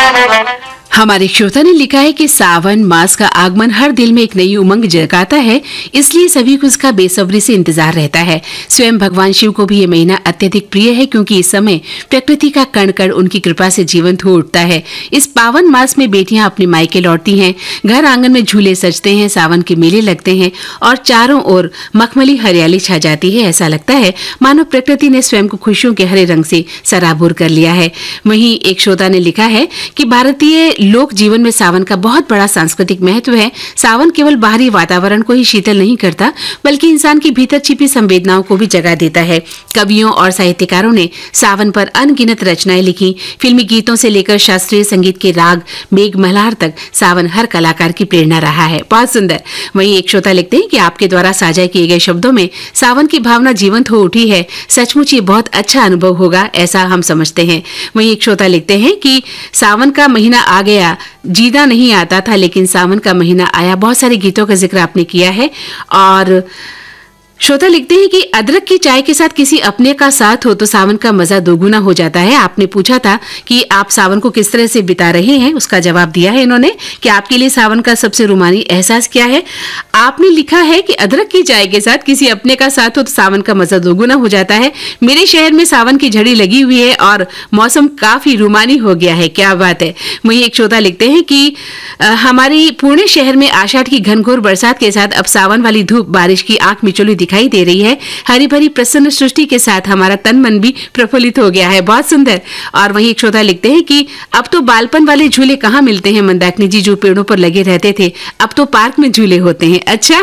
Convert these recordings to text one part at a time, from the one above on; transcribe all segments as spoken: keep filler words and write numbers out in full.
हमारे श्रोता ने लिखा है कि सावन मास का आगमन हर दिल में एक नई उमंग जगाता है, इसलिए सभी को इसका बेसब्री से इंतजार रहता है। स्वयं भगवान शिव को भी ये महीना अत्यधिक प्रिय है, क्योंकि इस समय प्रकृति का कण कण उनकी कृपा से जीवंत हो उठता है। इस पावन मास में बेटियां अपने मायके लौटती हैं, घर आंगन में झूले सजते हैं, सावन के मेले लगते हैं और चारों ओर मखमली हरियाली छा जाती है। ऐसा लगता है मानो प्रकृति ने स्वयं को खुशियों के हरे रंग से सराबोर कर लिया है। वहीं एक श्रोता ने लिखा है कि भारतीय लोक जीवन में सावन का बहुत बड़ा सांस्कृतिक महत्व है। सावन केवल बाहरी वातावरण को ही शीतल नहीं करता, बल्कि इंसान की भीतर छिपी संवेदनाओं को भी जगा देता है। कवियों और साहित्यकारों ने सावन पर अनगिनत रचनाएं लिखी। फिल्मी गीतों से लेकर शास्त्रीय संगीत के राग मेघ मल्हार तक सावन हर कलाकार की प्रेरणा रहा है। बहुत सुंदर। वहीं एक श्रोता लिखते हैं कि आपके द्वारा साझा किए गए शब्दों में सावन की भावना जीवंत हो उठी है। सचमुच ये बहुत अच्छा अनुभव होगा, ऐसा हम समझते हैं। वहीं एक श्रोता लिखते हैं कि सावन का महीना आ गया, जीना नहीं आता था, लेकिन सावन का महीना आया। बहुत सारे गीतों का जिक्र आपने किया है। और श्रोता लिखते हैं कि अदरक की चाय के साथ किसी अपने का साथ हो तो सावन का मजा दोगुना हो जाता है। आपने पूछा था कि आप सावन को किस तरह से बिता रहे हैं, उसका जवाब दिया है इन्होंने कि आपके लिए सावन का सबसे रोमानी एहसास क्या है। आपने लिखा है कि अदरक की चाय के साथ किसी अपने का साथ हो तो सावन का मजा दोगुना हो जाता है। मेरे शहर में सावन की झड़ी लगी हुई है और मौसम काफी रोमानी हो गया है। क्या बात है। वहीं एक श्रोता लिखते हैं कि हमारी पुणे शहर में आषाढ़ की घनघोर बरसात के साथ अब सावन वाली धूप बारिश की आंख मिचौली दिखाई दे रही है। हरी भरी प्रसन्न सृष्टि के साथ हमारा तन मन भी प्रफुल्लित हो गया है। बहुत सुंदर। और वहीं एक श्रोता लिखते हैं कि अब तो बालपन वाले झूले कहाँ मिलते हैं मंदाकिनी जी, जो पेड़ों पर लगे रहते थे, अब तो पार्क में झूले होते हैं। अच्छा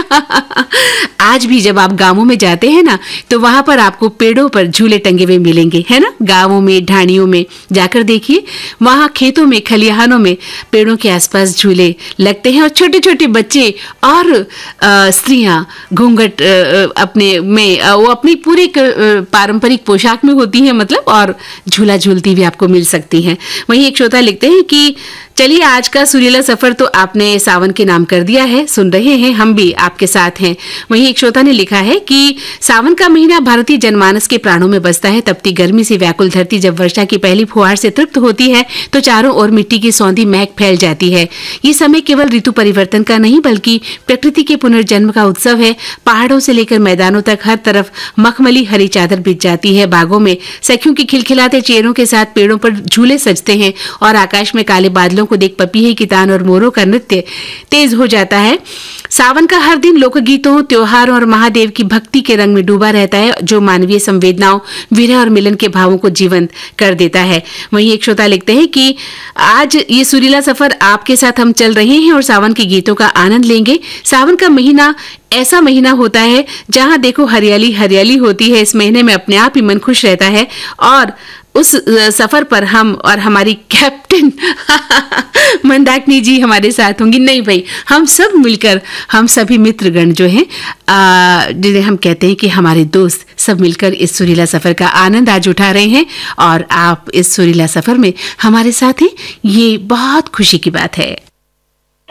आज भी जब आप गांवों में जाते हैं ना, तो वहां पर आपको पेड़ों पर झूले टंगे हुए मिलेंगे, है ना। गांवों में, ढाणियों में जाकर देखिए, वहां खेतों में, खलिहानों में पेड़ों के आसपास झूले लगते हैं और छोटे छोटे बच्चे और स्त्रियां घूंघट अपने में वो अपनी पूरी पारंपरिक पोशाक में होती हैं, मतलब, और झूला झूलती भी आपको मिल सकती हैं। वहीं एक श्रोता लिखते हैं कि चलिए आज का सुरीला सफर तो आपने सावन के नाम कर दिया है, सुन रहे हैं, हम भी आपके साथ हैं। वहीं एक श्रोता ने लिखा है कि सावन का महीना भारतीय जनमानस के प्राणों में बसता है। तपती गर्मी से व्याकुल धरती जब वर्षा की पहली फुहार से तृप्त होती है तो चारों ओर मिट्टी की सौंधी महक फैल जाती है। ये समय केवल ऋतु परिवर्तन का नहीं, बल्कि प्रकृति के पुनर्जन्म का उत्सव है। पहाड़ों से लेकर मैदानों तक हर तरफ मखमली हरी चादर बिछ जाती है। बागों में सखियों के खिलखिलाते चेहरों के साथ पेड़ों पर झूले सजते हैं और आकाश में काले बादलों को देख पपीहे की तान और मोरों का नृत्य तेज हो जाता है। सावन का हर दिन लोकगीतों, त्योहारों और महादेव की भक्ति के रंग में डूबा रहता है, जो मानवीय संवेदनाओं, विरह और मिलन के भावों को जीवंत कर देता है। वहीं एक श्रोता लिखते हैं कि आज ये सुरीला सफर आपके साथ हम चल रहे हैं और सावन के गीतों का आनंद लेंगे। सावन का महीना ऐसा महीना होता है जहां देखो हरियाली हरियाली होती है। इस महीने में अपने आप ही मन खुश रहता है और उस सफर पर हम और हमारी कैप्टन मंदाकिनी जी हमारे साथ होंगी। नहीं भाई, हम सब मिलकर, हम सभी मित्रगण जो हैं, जिन्हें हम कहते हैं कि हमारे दोस्त, सब मिलकर इस सुरीला सफर का आनंद आज उठा रहे हैं और आप इस सुरीला सफर में हमारे साथ हैं, ये बहुत खुशी की बात है।